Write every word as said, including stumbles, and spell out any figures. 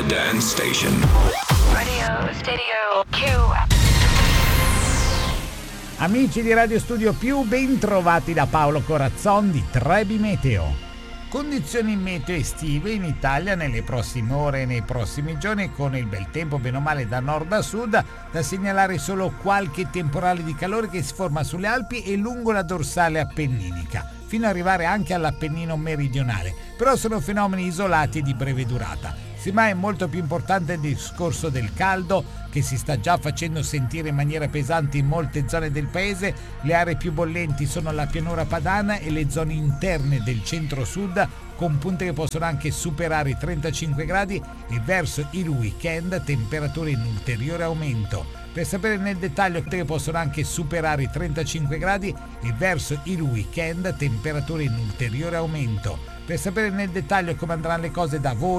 Dance Station. Radio Studio Q. Amici di Radio Studio Più, ben trovati da Paolo Corazzon di Trebi Meteo. Condizioni meteo estive in Italia nelle prossime ore e nei prossimi giorni, con il bel tempo bene o male da nord a sud, da segnalare solo qualche temporale di calore che si forma sulle Alpi e lungo la dorsale appenninica, fino ad arrivare anche all'Appennino meridionale, però sono fenomeni isolati e di breve durata. Semmai è molto più importante il discorso del caldo, che si sta già facendo sentire in maniera pesante in molte zone del paese. Le aree più bollenti sono la pianura padana e le zone interne del centro-sud, con punte che possono anche superare i trentacinque gradi, e verso il weekend temperature in ulteriore aumento. Per sapere nel dettaglio che possono anche superare i trentacinque gradi e verso il weekend temperature in ulteriore aumento. Per sapere nel dettaglio come andranno le cose da voi